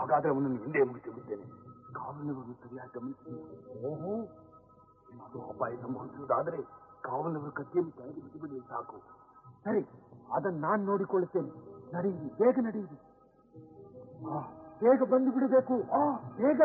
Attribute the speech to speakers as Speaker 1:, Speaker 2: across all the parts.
Speaker 1: ಹಾಗಾದ್ರೆ ಅವನನ್ನು ಹಿಂದೆ ಮುಗಿಸಿ ಬಿಡ್ತೇನೆ. ಕಾವಲಿನವರನ್ನು ಸರಿಯಾಗಿ ಗಮನಿಸಿ. ಏನಾದರೂ ಅಪಾಯ ಸಂಭವಿಸುವುದಾದರೆ ಕಾವಲಿನವರು ಕತ್ತಿಯನ್ನು ಕೆಳಗೆ ಬಿಟ್ಟುಬಿಡಿ ಸಾಕು. ಸರಿ, ಅದನ್ನು ನಾನು ನೋಡಿಕೊಳ್ಳುತ್ತೇನೆ. ನಡೆಯಿರಿ, ಬೇಗ ನಡೆಯಿರಿ. ಬೇಗ ಬಂದು ಬಿಡಬೇಕು. ಬೇಗ.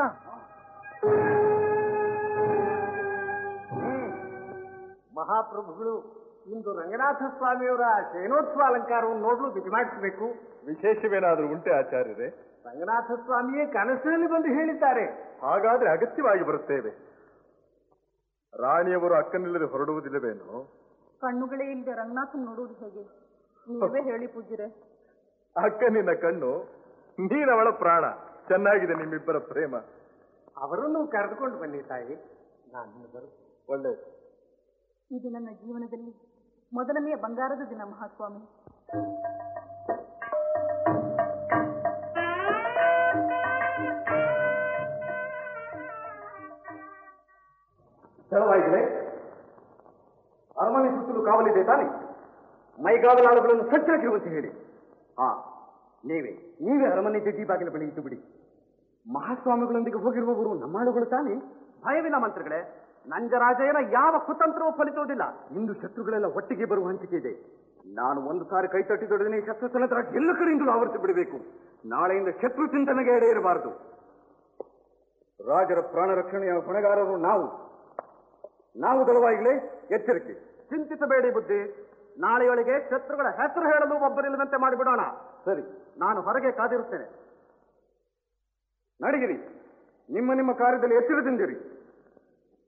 Speaker 2: ಮಹಾಪ್ರಭುಗಳು ಇಂದು ರಂಗನಾಥ ಸ್ವಾಮಿಯವರ ಶಯನೋತ್ಸವ ಅಲಂಕಾರವನ್ನು ನೋಡಲು ಬಿಗಿ ಮಾಡಿಸಬೇಕು.
Speaker 3: ವಿಶೇಷವೇನಾದರೂ ಉಂಟೆ ಆಚಾರ್ಯರೇ?
Speaker 2: ರಂಗನಾಥ ಸ್ವಾಮಿಯೇ ಕನಸಿನಲ್ಲಿ ಬಂದು ಹೇಳಿದ್ದಾರೆ.
Speaker 3: ಹಾಗಾದ್ರೆ ಅಗತ್ಯವಾಗಿ ಬರುತ್ತೇವೆ. ರಾಣಿಯವರು ಅಕ್ಕನಿಲ್ಲದೆ ಹೊರಡುವುದಿಲ್ಲವೇನೋ?
Speaker 4: ಕಣ್ಣುಗಳೇ ಇಲ್ಲದೆ ರಂಗನಾಥನ್ ನೋಡುವುದು ಹೇಗೆ? ನೀವೇ ಹೇಳಿ ಪೂಜ್ಯರೇ.
Speaker 3: ಅಕ್ಕನಿನ ಕಣ್ಣು, ನೀನವಳ ಪ್ರಾಣ. ಚೆನ್ನಾಗಿದೆ ನಿಮ್ಮಿಬ್ಬರ ಪ್ರೇಮ.
Speaker 2: ಅವರನ್ನು ಕರೆದುಕೊಂಡು ಬನ್ನಿ ತಾಯಿ. ನಾನು
Speaker 3: ಒಳ್ಳೆಯದು.
Speaker 4: ಇದು ನನ್ನ ಜೀವನದಲ್ಲಿ ಮೊದಲನೆಯ ಬಂಗಾರದ ದಿನ ಮಹಾಸ್ವಾಮಿ.
Speaker 2: ಸ್ಥಳವಾಗಿದೆ. ಅರಮನೆ ಸುತ್ತಲೂ ಕಾವಲಿದೆ ತಾನೆ? ಮೈಗಾವಲಾಳುಗಳನ್ನು ಸಜ್ಜಾಗಿರುವಂತೆ ಹೇಳಿ. ನೀವೇ ಅರಮನೆ ಜಡ್ಡಿ ಬಾಗಿಲ ಬಳಿ ಇದ್ದು ಬಿಡಿ. ಮಹಾಸ್ವಾಮಿಗಳೊಂದಿಗೆ ಹೋಗಿರುವವರು ನಮ್ಮಾಳುಗಳು ತಾನೆ? ಭಯವಿಲ್ಲ ಮಂತ್ರಿಗಳೇ. ನಂಜರಾಜಯ್ಯನ ಯಾವ ಕುತಂತ್ರವೂ ಫಲಿಸುವುದಿಲ್ಲ. ಇಂದು ಶತ್ರುಗಳೆಲ್ಲ ಒಟ್ಟಿಗೆ ಬರುವ ಹಂಚಿಕೆ ಇದೆ. ನಾನು ಒಂದು ಸಾರಿ ಕೈ ತಟ್ಟಿದೊಡನೆ ಶಸ್ತ್ರಸನ್ನದ್ಧ ಎಲ್ಲ ಕಡೆಯಿಂದಲೂ ಆವರಿಸಿ ಬಿಡಬೇಕು. ನಾಳೆಯಿಂದ ಶತ್ರು ಚಿಂತನೆಗೆ ಎಡೆ ಇರಬಾರದು. ರಾಜರ ಪ್ರಾಣ ರಕ್ಷಣೆಯ ಹೊಣೆಗಾರರು ನಾವು ದಳವಾಯಿಗಳೇ, ಎಚ್ಚರಿಕೆ. ಚಿಂತಿಸಬೇಡಿ ಬುದ್ಧಿ. ನಾಳೆಯೊಳಗೆ ಶತ್ರುಗಳ ಹೆಸರು ಹೇಳಲು ಒಬ್ಬರಿಲ್ಲದಂತೆ ಮಾಡಿಬಿಡೋಣ. ಸರಿ, ನಾನು ಹೊರಗೆ ಕಾದಿರುತ್ತೇನೆ. ನಡಗಿರಿ, ನಿಮ್ಮ ಕಾರ್ಯದಲ್ಲಿ ಎಚ್ಚರದಿಂದಿರಿ.